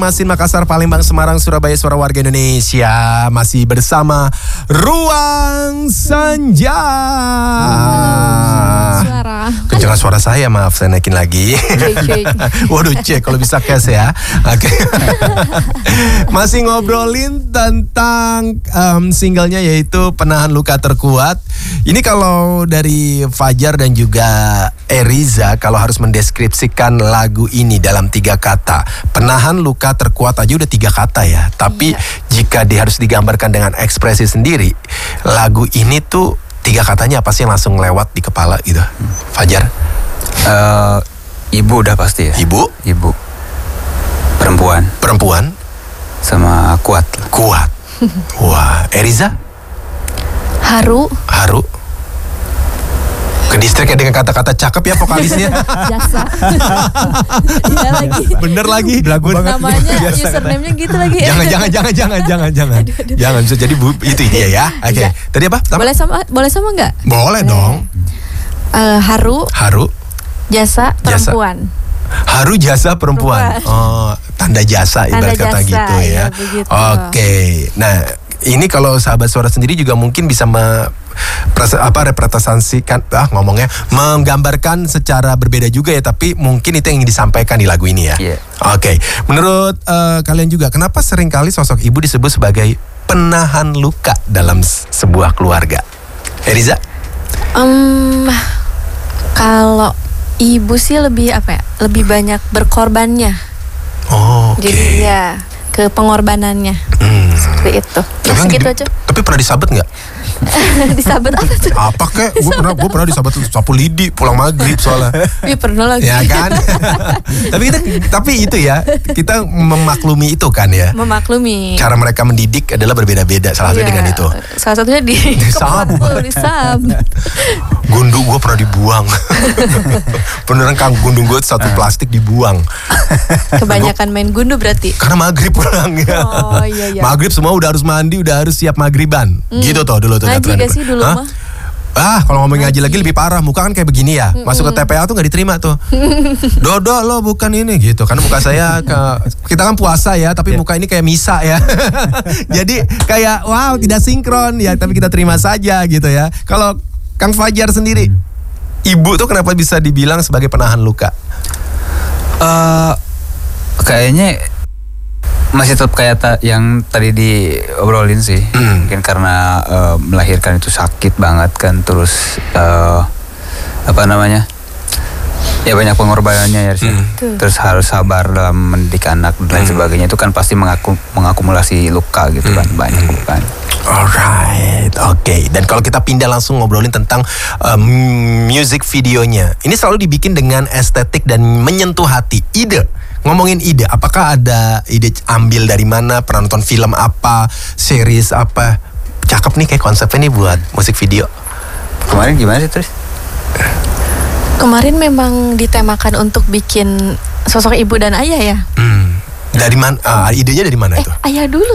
Masin, Makassar, Palembang, Semarang, Surabaya, suara warga Indonesia. Masih bersama Ruang Senja. Suara. Kencang suara saya, maaf saya naikin lagi. Cek. Waduh, cek kalau bisa cash ya. Oke. Masih ngobrolin tentang singlenya yaitu Penahan Luka Terkuat. Ini kalau dari Fajar dan juga Eriza, kalau harus mendeskripsikan lagu ini dalam 3 kata, penahan luka terkuat aja udah 3 kata ya. Tapi jika harus digambarkan dengan ekspresi sendiri, lagu ini tuh 3 katanya apa sih yang langsung lewat di kepala gitu? Fajar? Ibu udah pasti ya. Ibu. Perempuan. Sama kuat. Wah, Eriza? Haru. Ke distrik ya dengan kata-kata cakep ya vokalisnya. Jasa. Iya lagi. Bener lagi. Belagu banget. Namanya username-nya gitu lagi. Jangan. Jangan bisa jadi itu dia ya. Oke. Tadi apa? Boleh sama enggak? Boleh dong. Haru. Jasa. Jasa perempuan. Haru jasa perempuan. Oh, tanda jasa ibarat kata jasa, gitu ya. Oke. Nah, ini kalau sahabat suara sendiri juga mungkin bisa representasikan menggambarkan secara berbeda juga ya, tapi mungkin itu yang ingin disampaikan di lagu ini ya. Oke. Menurut kalian juga, kenapa seringkali sosok ibu disebut sebagai penahan luka dalam sebuah keluarga? Eriza? Kalau ibu sih lebih lebih banyak berkorbannya. Jadi ya ke pengorbanannya. Seperti itu. Segitu aja. Tapi pernah disabet nggak? Disabet apa tuh? Apa kek? Gue pernah disabet sapu lidi pulang maghrib soalnya. Iya pernah lagi. Ya kan? tapi itu ya, kita memaklumi itu kan ya. Memaklumi. Cara mereka mendidik adalah berbeda-beda. Salah satunya dengan itu. Salah satunya disab. Gundu gue pernah dibuang. Beneran Kang, gundu gue satu plastik dibuang. Kebanyakan main gundu berarti. Karena maghrib pulangnya. Oh iya. Maghrib semua udah harus mandi, udah harus siap maghriban. Gitu tuh dulu tuh. Ngaji gak sih dulu mah? Kalau ngomong ngaji lagi lebih parah. Muka kan kayak begini ya. Masuk ke TPA tuh gak diterima tuh. Dodo lo bukan ini gitu. Karena muka saya kita kan puasa ya, tapi muka ini kayak misa ya. Jadi kayak wow, tidak sinkron ya, tapi kita terima saja gitu ya. Kalau Kang Fajar sendiri, ibu tuh kenapa bisa dibilang sebagai penahan luka? Kayaknya masih tetap kayak yang tadi diobrolin sih. Mungkin karena melahirkan itu sakit banget kan, terus ya banyak pengorbanannya ya sih. Terus harus sabar dalam mendidik anak dan lain sebagainya. Itu kan pasti mengakumulasi luka gitu kan, banyak kan. Alright, oke. Dan kalau kita pindah langsung ngobrolin tentang music videonya, ini selalu dibikin dengan estetik dan menyentuh hati. Ngomongin ide, apakah ada ide ambil dari mana? Pernah nonton film apa, series apa? Cakep nih kayak konsepnya nih buat musik video. Kemarin gimana sih terus? Kemarin memang ditemakan untuk bikin sosok ibu dan ayah ya. Dari mana? Idenya dari mana itu? Ayah dulu.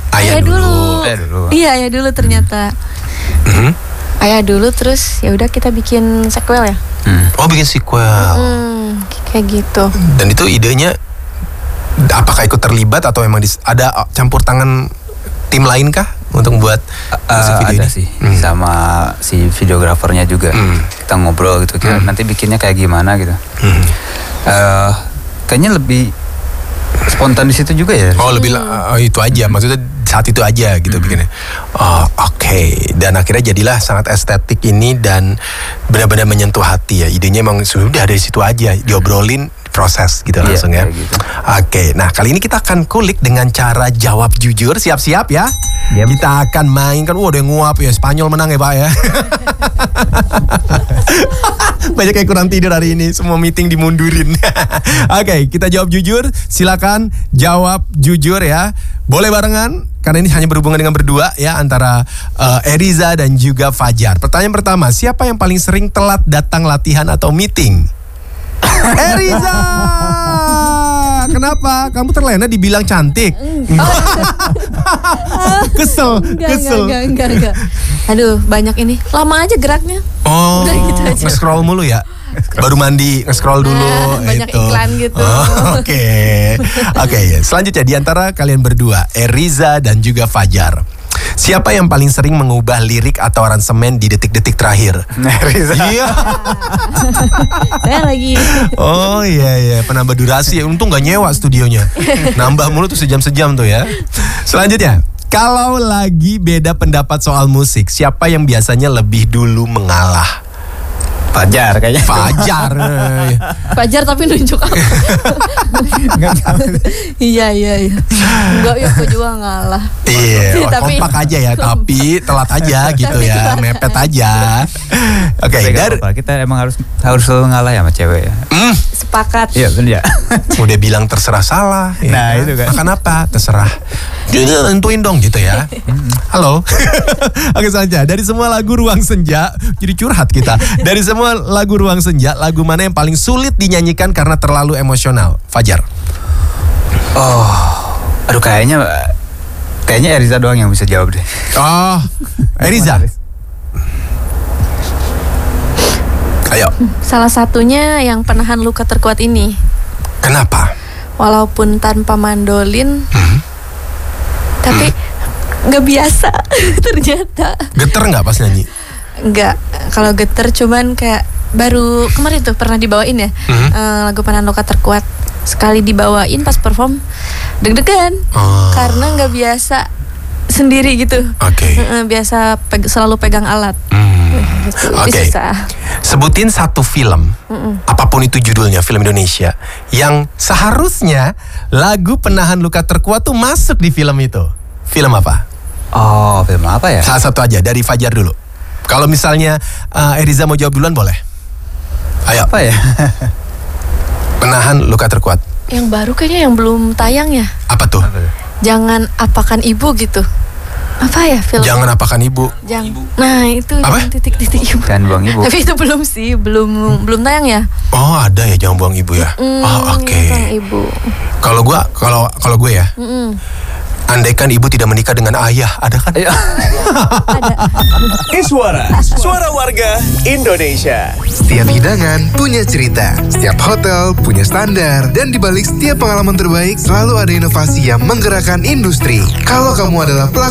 Iya, ayah dulu ternyata. Ayah dulu, terus ya udah kita bikin sequel ya. Oh, bikin sequel. Kayak gitu. Dan itu idenya apakah ikut terlibat atau memang ada campur tangan tim lain kah untuk buat musik video ada ini? Sih sama si videografernya juga. Kita ngobrol gitu, kita nanti bikinnya kayak gimana gitu. Kayaknya lebih spontan di situ juga ya. Lebih itu aja, maksudnya saat itu aja gitu bikinnya. Oke. Dan akhirnya jadilah sangat estetik ini dan benar-benar menyentuh hati ya. Idenya emang sudah dari situ aja, diobrolin, proses gitu langsung ya. Gitu. Oke. Nah, kali ini kita akan kulik dengan cara jawab jujur. Siap-siap ya. Kita akan mainkan. Ada yang nguap ya. Spanyol menang ya Pak ya. Banyak yang kurang tidur hari ini. Semua meeting dimundurin. Oke, kita jawab jujur. Silakan jawab jujur ya. Boleh barengan, karena ini hanya berhubungan dengan berdua ya, antara Eriza dan juga Fajar. Pertanyaan pertama, siapa yang paling sering telat datang latihan atau meeting? Eriza! Kenapa? Kamu terlena dibilang cantik? Kesel. Enggak. Aduh, banyak ini. Lama aja geraknya. Oh, udah gitu aja. nge-scroll mulu ya? Baru mandi, nge-scroll dulu. Banyak itu. iklan gitu. Oke. Selanjutnya di antara kalian berdua, Eriza dan juga Fajar. Siapa yang paling sering mengubah lirik atau aransemen di detik-detik terakhir? Eriza. Iya. Saya lagi. Oh iya, penambah durasi. Untung gak nyewa studionya. Nambah mulu tuh sejam-sejam tuh ya. Selanjutnya, kalau lagi beda pendapat soal musik, siapa yang biasanya lebih dulu mengalah? Fajar kayaknya. Fajar. Fajar tapi nunjuk apa? Iya. Enggak, ya aku juga ngalah. Iya, Tapi- kompak aja ya, tapi telat aja gitu ya, mepet aja. Oke, Tapi nggak dari apa-apa, kita emang harus selalu ngalah ya sama cewek ya. Sepakat. Iya benar ya. udah bilang terserah salah. Ya Nah, itu kan. Makan apa? Terserah. Jadi tentuin dong gitu ya. Halo. Oke saja. Dari semua lagu Ruang Senja, jadi curhat kita. Dari semua lagu Ruang Senja, lagu mana yang paling sulit dinyanyikan karena terlalu emosional? Fajar. Aduh kayaknya Eriza doang yang bisa jawab deh. Oh, Eriza. Ayo. Salah satunya yang penahan luka terkuat ini. Kenapa? Walaupun tanpa mandolin, tapi nggak biasa ternyata. Geter nggak pas nyanyi? Nggak, kalau geter cuman kayak baru kemarin tuh pernah dibawain ya lagu penahan luka terkuat. Sekali dibawain pas perform deg-degan karena nggak biasa sendiri gitu. Oke. Biasa selalu pegang alat. Gitu. Jadi Oke. susah. Sebutin satu film, apapun itu judulnya, film Indonesia, yang seharusnya lagu penahan luka terkuat tuh masuk di film itu. Film apa? Oh, film apa ya? Salah satu aja, dari Fajar dulu. Kalau misalnya Eriza mau jawab duluan boleh. Ayo, Apa ya? penahan luka terkuat. Yang baru kayaknya yang belum tayang ya. Apa tuh? Jangan apakan ibu gitu. Apa ya film? Jangan apakan ibu. Nah itu Apa? jangan titik-titik ibu. Jangan buang ibu. Tapi itu belum sih, belum tayang ya. Oh ada ya, jangan buang ibu ya. Oh oke. Tentang ibu. Kalau gue ya, andaikan ibu tidak menikah dengan ayah, ada kan? Suara warga Indonesia. Setiap hidangan punya cerita, setiap hotel punya standar, dan di balik setiap pengalaman terbaik selalu ada inovasi yang menggerakkan industri. Kalau kamu adalah pelaku